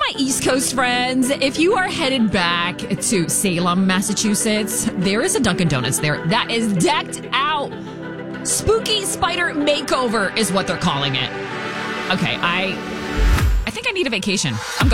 my East Coast friends, if you are headed back to Salem, Massachusetts, there is a Dunkin' Donuts there that is decked out. Spooky Spider Makeover is what they're calling it. Okay, I think I need a vacation. I'm